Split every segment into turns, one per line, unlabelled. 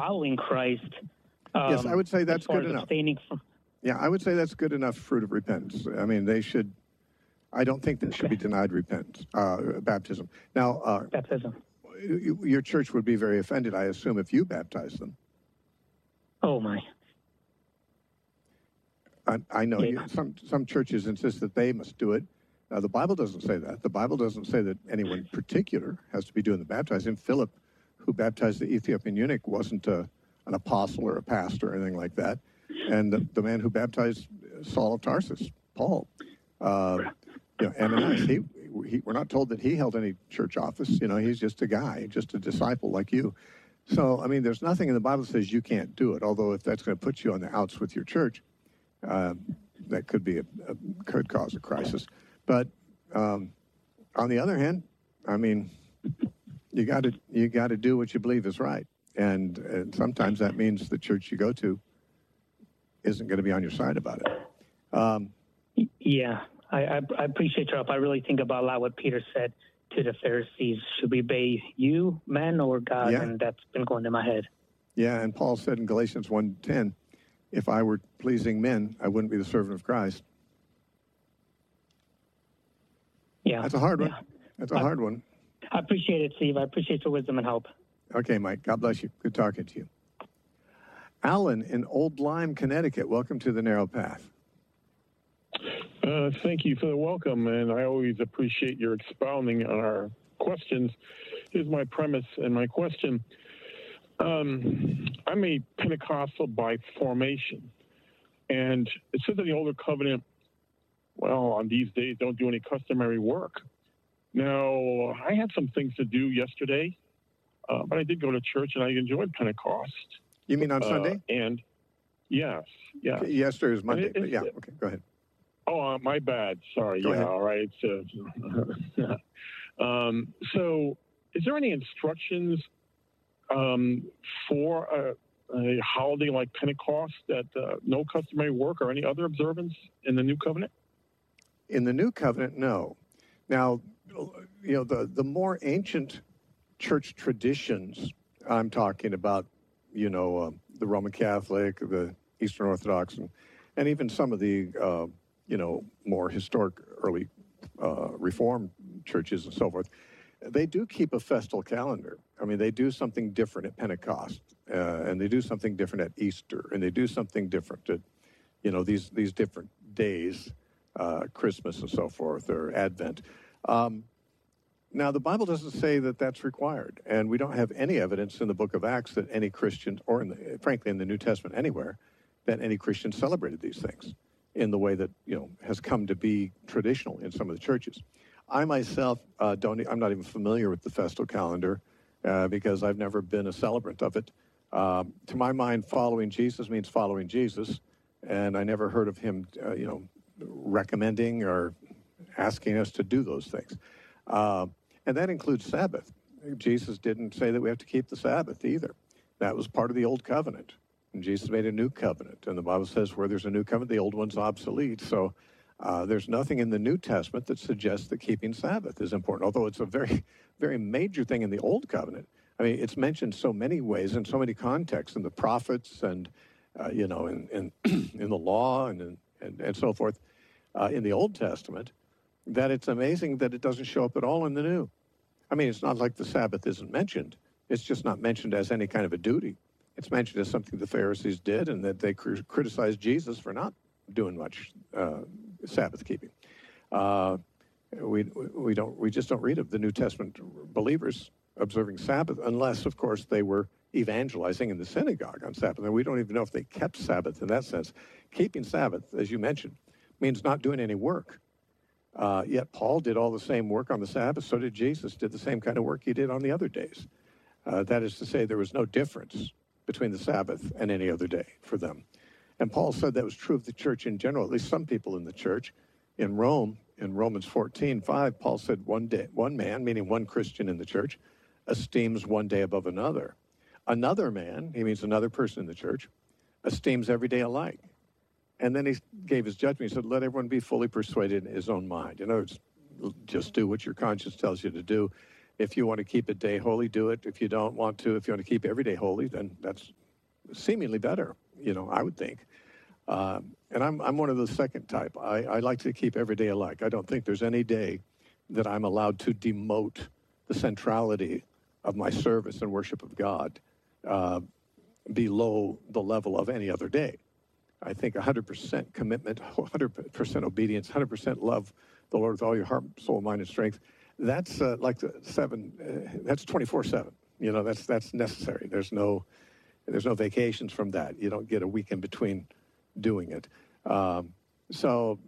following Christ.
Yes, I would say that's
as far
good
as
enough.
Abstaining from,
Yeah, I would say that's good enough fruit of repentance. I mean, I don't think they should be denied baptism. Now,
baptism.
your church would be very offended, I assume, if you baptized them.
Oh, my.
I know
Yeah.
some churches insist that they must do it. The Bible doesn't say that. The Bible doesn't say that anyone particular has to be doing the baptizing. Philip, who baptized the Ethiopian eunuch, wasn't an apostle or a pastor or anything like that. And the man who baptized Saul of Tarsus, Paul, Ananias, we're not told that he held any church office. He's just a guy, just a disciple like you. So, I mean, there's nothing in the Bible that says you can't do it, although if that's going to put you on the outs with your church, that could cause a crisis. But on the other hand, I mean, you got to do what you believe is right, and sometimes that means the church you go to isn't going to be on your side about it.
Yeah, I appreciate your help. I really think about a lot what Peter said to the Pharisees. Should we obey you, men, or God?
Yeah.
And that's been going in my head.
Yeah, and Paul said in Galatians 1:10, if I were pleasing men, I wouldn't be the servant of Christ.
Yeah.
That's a hard one.
Yeah.
That's a hard one.
I appreciate it, Steve. I appreciate your wisdom and help.
Okay, Mike. God bless you. Good talking to you. Alan in Old Lyme, Connecticut. Welcome to the Narrow Path.
Thank you for the welcome, and I always appreciate your expounding on our questions. Here's my premise and my question. I'm a Pentecostal by formation, and it says in the Older Covenant, well, on these days, don't do any customary work. Now, I had some things to do yesterday, but I did go to church, and I enjoyed Pentecost.
You mean on Sunday?
And yes.
Okay, yesterday was Monday, but yeah, okay, go ahead.
Oh, my bad. Sorry.
Go ahead.
All right. So, is there any instructions for a holiday like Pentecost that no customary work or any other observance in the New Covenant?
In the New Covenant, no. Now, the more ancient church traditions, I'm talking about, the Roman Catholic, the Eastern Orthodox, and even some of the, more historic early Reformed churches and so forth, they do keep a festal calendar. I mean, they do something different at Pentecost, and they do something different at Easter, and they do something different at, these different days, Christmas and so forth, or Advent. Now, the Bible doesn't say that that's required, and we don't have any evidence in the book of Acts that any Christians, or frankly in the New Testament anywhere, that any Christian celebrated these things in the way that, has come to be traditional in some of the churches. I myself I'm not even familiar with the festal calendar because I've never been a celebrant of it. To my mind, following Jesus means following Jesus, and I never heard of him, recommending or asking us to do those things. And that includes Sabbath. Jesus didn't say that we have to keep the Sabbath either. That was part of the Old Covenant. And Jesus made a new covenant. And the Bible says where there's a new covenant, the old one's obsolete. So there's nothing in the New Testament that suggests that keeping Sabbath is important, although it's a very, very major thing in the Old Covenant. I mean, it's mentioned so many ways in so many contexts, in the prophets and, in the law and so forth in the Old Testament, that it's amazing that it doesn't show up at all in the New. I mean, it's not like the Sabbath isn't mentioned. It's just not mentioned as any kind of a duty. It's mentioned as something the Pharisees did, and that they criticized Jesus for not doing much Sabbath keeping. We just don't read of the New Testament believers observing Sabbath unless, of course, they were evangelizing in the synagogue on Sabbath. And we don't even know if they kept Sabbath in that sense. Keeping Sabbath, as you mentioned, means not doing any work. Yet Paul did all the same work on the Sabbath. So did Jesus, did the same kind of work he did on the other days. That is to say, there was no difference between the Sabbath and any other day for them. And Paul said that was true of the church in general, at least some people in the church. In Rome, in Romans 14:5, Paul said one man, meaning one Christian in the church, esteems one day above another. Another man, he means another person in the church, esteems every day alike. And then he gave his judgment. He said, let everyone be fully persuaded in his own mind. In other words, just do what your conscience tells you to do. If you want to keep a day holy, do it. If you don't want to, if you want to keep every day holy, then that's seemingly better, I would think. And I'm one of the second type. I like to keep every day alike. I don't think there's any day that I'm allowed to demote the centrality of my service and worship of God below the level of any other day. I think 100% commitment, 100% obedience, 100% love the Lord with all your heart, soul, mind, and strength. That's like that's 24/7. That's necessary. There's no vacations from that. You don't get a week in between doing it. So,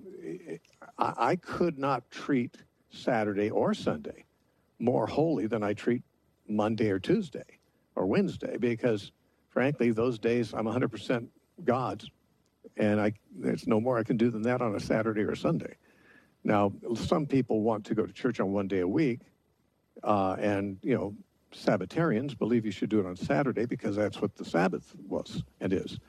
I could not treat Saturday or Sunday more holy than I treat Monday or Tuesday or Wednesday, because frankly, those days I'm 100% God's, and there's no more I can do than that on a Saturday or Sunday. Now, some people want to go to church on one day a week, and Sabbatarians believe you should do it on Saturday because that's what the Sabbath was and is.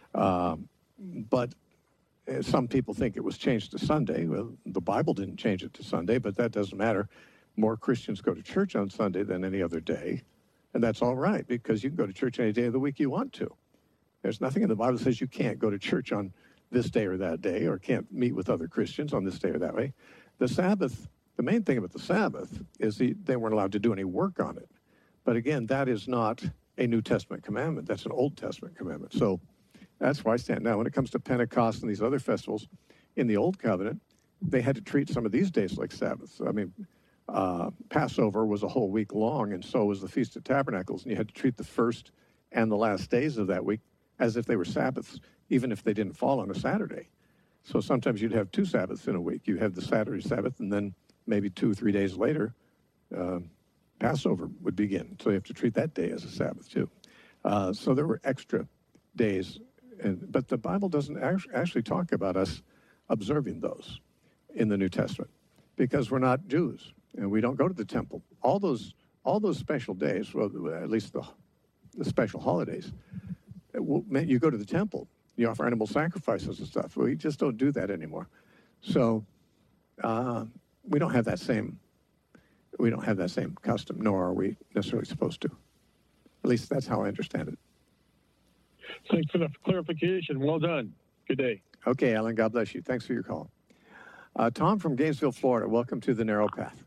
But some people think it was changed to Sunday. Well, the Bible didn't change it to Sunday, but that doesn't matter. More Christians go to church on Sunday than any other day, and that's all right, because you can go to church any day of the week you want to. There's nothing in the Bible that says you can't go to church on this day or that day, or can't meet with other Christians on this day or that way. The Sabbath, the main thing about the Sabbath is they weren't allowed to do any work on it. But again, that is not a New Testament commandment. That's an Old Testament commandment. So that's where I stand. Now, when it comes to Pentecost and these other festivals, in the Old Covenant, they had to treat some of these days like Sabbaths. I mean, Passover was a whole week long, and so was the Feast of Tabernacles, and you had to treat the first and the last days of that week as if they were Sabbaths, even if they didn't fall on a Saturday. So sometimes you'd have two Sabbaths in a week. You have the Saturday Sabbath, and then maybe 2 or 3 days later, Passover would begin. So you have to treat that day as a Sabbath, too. So there were extra days. But the Bible doesn't actually talk about us observing those in the New Testament, because we're not Jews, and we don't go to the temple. All those special days, well, at least the special holidays, meant you go to the temple. You offer animal sacrifices and stuff. We just don't do that anymore. So we don't have that same custom, nor are we necessarily supposed to. At least that's how I understand it.
Thanks for the clarification. Well done. Good day.
Okay, Alan, God bless you. Thanks for your call. Tom from Gainesville, Florida, welcome to The Narrow Path.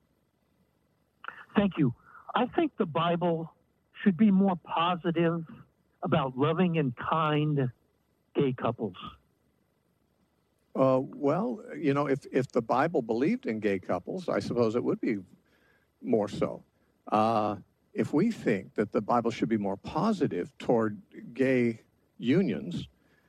Thank you. I think the Bible should be more positive about loving and kind gay couples.
Well, if the Bible believed in gay couples, I suppose it would be more so. If we think that the Bible should be more positive toward gay unions,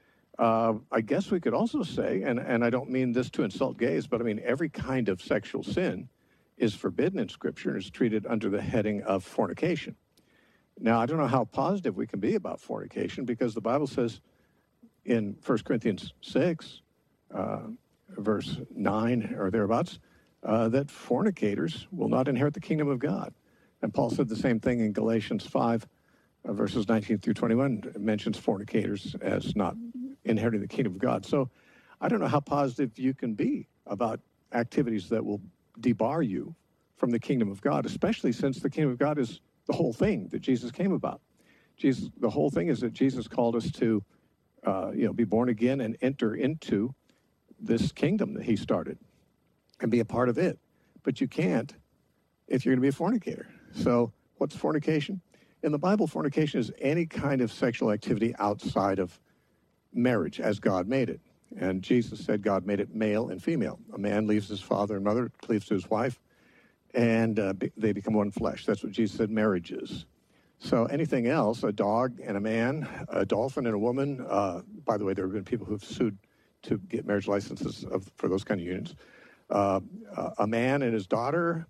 I guess we could also say, and I don't mean this to insult gays, but I mean every kind of sexual sin is forbidden in Scripture and is treated under the heading of fornication. Now, I don't know how positive we can be about fornication, because the Bible says in 1 Corinthians 6, verse 9 or thereabouts, that fornicators will not inherit the kingdom of God. And Paul said the same thing in Galatians 5, verses 19 through 21. It mentions fornicators as not inheriting the kingdom of God. So I don't know how positive you can be about activities that will debar you from the kingdom of God, especially since the kingdom of God is the whole thing that Jesus came about. The whole thing is that Jesus called us to be born again and enter into this kingdom that he started and be a part of it. But you can't if you're going to be a fornicator. So what's fornication? In the Bible, fornication is any kind of sexual activity outside of marriage as God made it. And Jesus said God made it male and female. A man leaves his father and mother, cleaves to his wife, and they become one flesh. That's what Jesus said marriage is. So anything else, a dog and a man, a dolphin and a woman, by the way, there have been people who've sued to get marriage licenses for those kind of unions. A man and his daughter,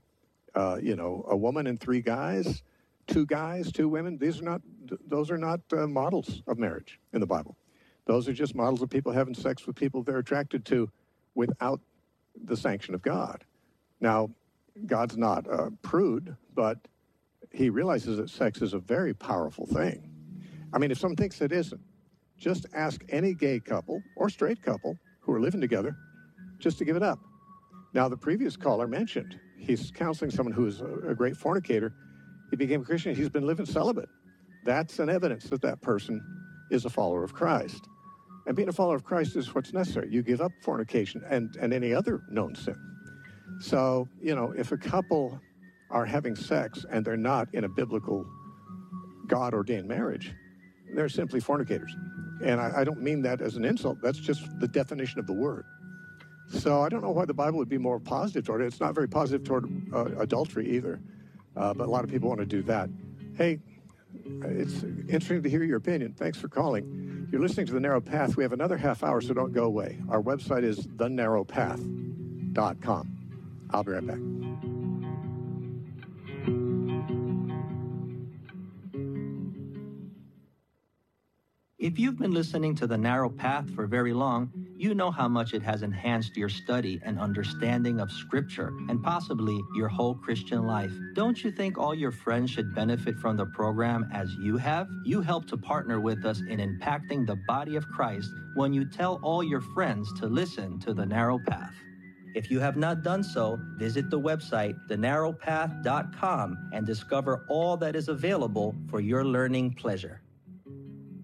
a woman and 3 guys, 2 guys, 2 women. Those are not models of marriage in the Bible. Those are just models of people having sex with people they're attracted to without the sanction of God. Now, God's not a prude, but he realizes that sex is a very powerful thing. I mean, if someone thinks it isn't, just ask any gay couple or straight couple who are living together just to give it up. Now, the previous caller mentioned he's counseling someone who is a great fornicator. He became a Christian. He's been living celibate. That's an evidence that that person is a follower of Christ. And being a follower of Christ is what's necessary. You give up fornication and any other known sin. So, you know, if a couple are having sex and they're not in a biblical God-ordained marriage, they're simply fornicators. And I don't mean that as an insult. That's just the definition of the word. So I don't know why the Bible would be more positive toward it. It's not very positive toward adultery either. But a lot of people want to do that. Hey, it's interesting to hear your opinion. Thanks for calling. You're listening to The Narrow Path. We have another half hour, so don't go away. Our website is thenarrowpath.com. I'll be right back.
If you've been listening to The Narrow Path for very long, you know how much it has enhanced your study and understanding of Scripture and possibly your whole Christian life. Don't you think all your friends should benefit from the program as you have? You help to partner with us in impacting the body of Christ when you tell all your friends to listen to The Narrow Path. If you have not done so, visit the website, thenarrowpath.com, and discover all that is available for your learning pleasure.